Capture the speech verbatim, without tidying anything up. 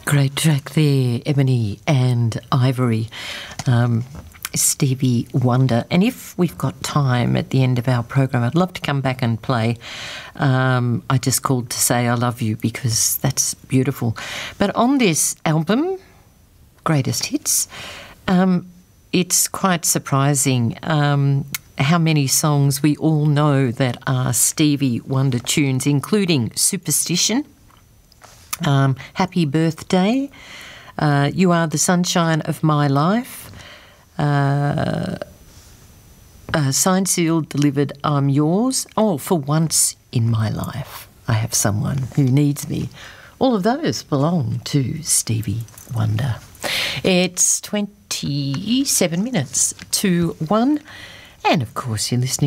Great track there, Ebony and Ivory, um, Stevie Wonder. And if we've got time at the end of our program, I'd love to come back and play um, I Just Called to Say I Love You, because that's beautiful. But on this album, Greatest Hits, um, it's quite surprising um, how many songs we all know that are Stevie Wonder tunes, including Superstition, Um, Happy Birthday, uh, You Are the Sunshine of My Life, uh, uh, Signed, Sealed, Delivered, I'm Yours, oh, For Once in My Life, I Have Someone Who Needs Me. All of those belong to Stevie Wonder. It's twenty-seven minutes to one, and of course you're listening